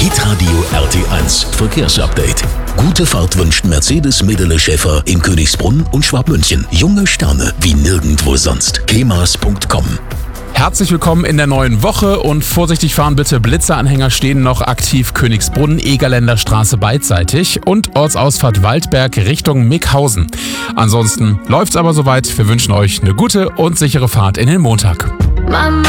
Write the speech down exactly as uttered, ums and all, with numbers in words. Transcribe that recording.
Hitradio R T eins Verkehrsupdate. Gute Fahrt wünscht Mercedes Medele Schäfer in Königsbrunn und Schwabmünchen. Junge Sterne wie nirgendwo sonst. kemas punkt com. Herzlich willkommen in der neuen Woche und vorsichtig fahren bitte. Blitzeranhänger stehen noch aktiv Königsbrunn, Egerländer Straße beidseitig und Ortsausfahrt Waldberg Richtung Mickhausen. Ansonsten läuft's aber soweit. Wir wünschen euch eine gute und sichere Fahrt in den Montag. Mama.